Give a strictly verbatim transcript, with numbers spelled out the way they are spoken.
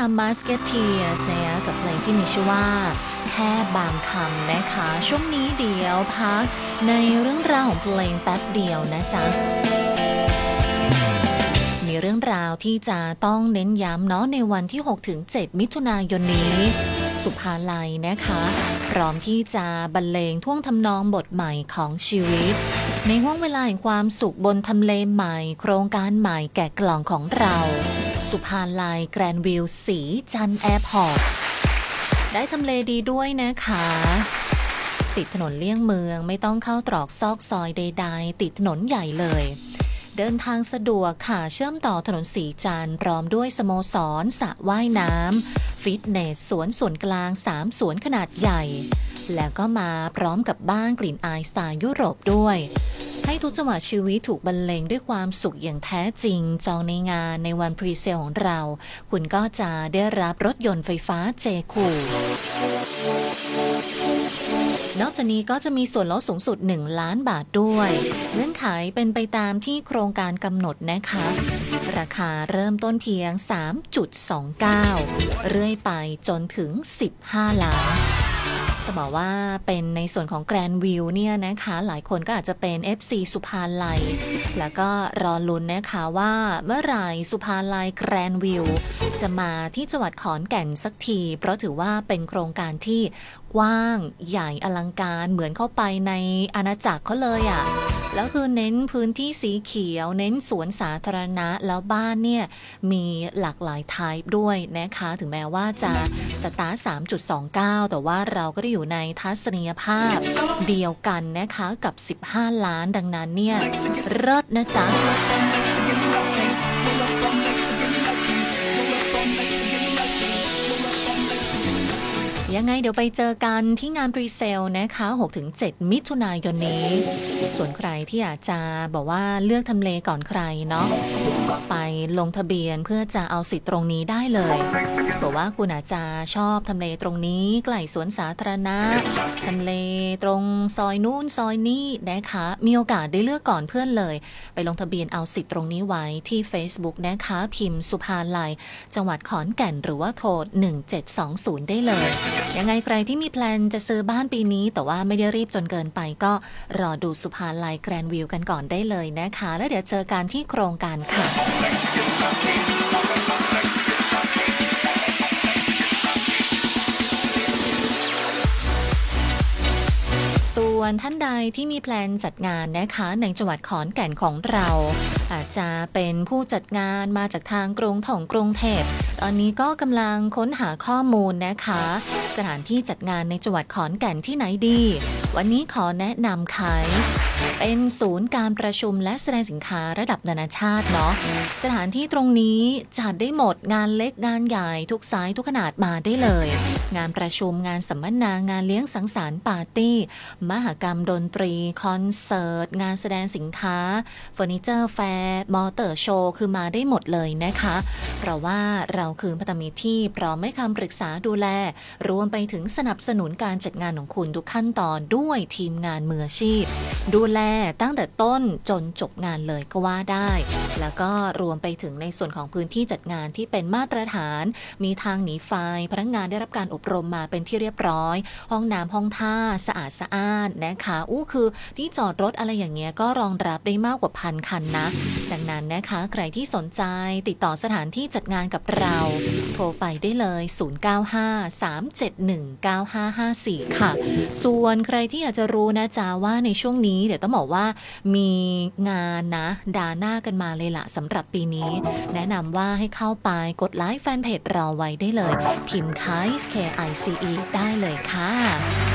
Musketeers นะคะกับเพลงที่มีชื่อว่าแค่บางคำนะคะช่วงนี้เดี๋ยวพักในเรื่องราวของเพลงแป๊บเดียวนะจ๊ะมีเรื่องราวที่จะต้องเน้นย้ำเนาะในวันที่ หกถึงเจ็ด มิถุนายนนี้สุภาลัยนะคะพร้อมที่จะบรรเลงท่วงทำนองบทใหม่ของชีวิตในห้วงเวลาแห่งความสุขบนทำเลใหม่โครงการใหม่แกะกล่องของเราสุภาลัยแกรนด์วิวสีจันทร์แอร์พอร์ตได้ทำเลดีด้วยนะคะติดถนนเลี่ยงเมืองไม่ต้องเข้าตรอกซอกซอยใดๆติดถนนใหญ่เลยเดินทางสะดวกค่ะเชื่อมต่อถนนสีจันทร์พร้อมด้วยสโมสรสระว่ายน้ำฟิตเนสสวนส่วนกลางสามสวนขนาดใหญ่แล้วก็มาพร้อมกับบ้านกลิ่นอายสไตล์ยุโรปด้วยให้ทุกจังหวะชีวิตถูกบรรเลงด้วยความสุขอย่างแท้จริงจองในงานในวันพรีเซลของเราคุณก็จะได้รับรถยนต์ไฟฟ้าเจคูนอกจากนี้ก็จะมีส่วนลดสูงสุดหนึ่งล้านบาทด้วยเงื่อนไขเป็นไปตามที่โครงการกำหนดนะคะราคาเริ่มต้นเพียง สามจุดสองเก้า เรื่อยไปจนถึงสิบห้าล้านจะบอกว่าเป็นในส่วนของแกรนด์วิวเนี่ยนะคะหลายคนก็อาจจะเป็น เอฟ ซี สุภาลัยแล้วก็รอลุ้นนะคะว่าเมื่อไหร่สุภาลัยแกรนด์วิวจะมาที่จังหวัดขอนแก่นสักทีเพราะถือว่าเป็นโครงการที่กว้างใหญ่อลังการเหมือนเข้าไปในอาณาจักรเขาเลยอ่ะแล้วคือเน้นพื้นที่สีเขียวเน้นสวนสาธารณะแล้วบ้านเนี่ยมีหลากหลายไทป์ด้วยนะคะถึงแม้ว่าจะสตาร์ท สามจุดสองเก้า แต่ว่าเราก็ได้อยู่ในทัศนียภาพเดียวกันนะคะกับสิบห้าล้านดังนั้นเนี่ยเลิศนะจ๊ะยังไงเดี๋ยวไปเจอกันที่งานพรีเซลนะคะ หกถึงเจ็ด มิถุนายนนี้ส่วนใครที่อยากจะบอกว่าเลือกทำเลก่อนใครเนาะไปลงทะเบียนเพื่อจะเอาสิทธิ์ตรงนี้ได้เลยบอกว่าคุณอาจจะชอบทำเลตรงนี้ใกล้สวนสาธารณะทำเลตรงซอยนู้นซอยนี้นะคะมีโอกาสได้เลือกก่อนเพื่อนเลยไปลงทะเบียนเอาสิทธิ์ตรงนี้ไว้ที่ Facebook นะคะพิมพ์สุภาลัยจังหวัดขอนแก่นหรือว่าโทรหนึ่งเจ็ดสองศูนย์ได้เลยยังไงใครที่มีแพลนจะซื้อบ้านปีนี้แต่ว่าไม่ได้รีบจนเกินไปก็รอดูสุภาลัยแกรนด์วิวกันก่อนได้เลยนะคะแล้วเดี๋ยวเจอกันที่โครงการค่ะส่วนท่านใดที่มีแพลนจัดงานนะคะในจังหวัดขอนแก่นของเราอาจจะเป็นผู้จัดงานมาจากทางกรุงของกรุงเทพตอนนี้ก็กำลังค้นหาข้อมูลนะคะสถานที่จัดงานในจังหวัดขอนแก่นที่ไหนดีวันนี้ขอแนะนำไคส์เป็นศูนย์การประชุมและแสดงสินค้าระดับนานาชาติเนาะสถานที่ตรงนี้จัดได้หมดงานเล็กงานใหญ่ทุกไซส์ทุกขนาดมาได้เลยงานประชุมงานสัมมนางานเลี้ยงสังสรรค์ปาร์ตี้มหกรรมดนตรีคอนเสิร์ตงานแสดงสินค้าเฟอร์นิเจอร์แฟร์มอเตอร์โชว์คือมาได้หมดเลยนะคะเพราะว่าเราคือพันธมิตรที่พร้อมให้คำปรึกษาดูแลรวมไปถึงสนับสนุนการจัดงานของคุณทุกขั้นตอนด้วยทีมงานมืออาชีพดูแลตั้งแต่ต้นจนจบงานเลยก็ว่าได้แล้วก็รวมไปถึงในส่วนของพื้นที่จัดงานที่เป็นมาตรฐานมีทางหนีไฟพนักงานได้รับการอบรมมาเป็นที่เรียบร้อยห้องน้ำห้องท่าสะอาดสะอ้านนะคะอู้คือที่จอดรถอะไรอย่างเงี้ยก็รองรับได้มากกว่าพันคันนะดังนั้นนะคะใครที่สนใจติดต่อสถานที่จัดงานกับเราโทรไปได้เลยศูนย์ เก้า ห้า สาม เจ็ด หนึ่ง เก้า ห้า ห้า สี่ค่ะส่วนใครที่อยากจะรู้นะจ๊ะว่าในช่วงนี้เดี๋ยวต้องบอกว่ามีงานนะดาหน้ากันมาเลยล่ะสำหรับปีนี้แนะนำว่าให้เข้าไปกดไลค์แฟนเพจเราไว้ได้เลยพิมพ์ ไคส์ เค ไอ ซี อี ได้เลยค่ะ